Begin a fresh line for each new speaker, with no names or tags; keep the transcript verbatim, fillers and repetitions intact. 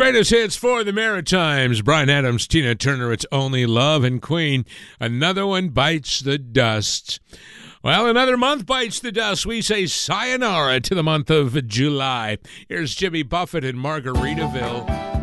greatest hits for the Maritimes. Bryan Adams, Tina Turner, It's Only Love, and Queen. Another one bites the dust. Well, another month bites the dust. We say sayonara to the month of July. Here's Jimmy Buffett in Margaritaville.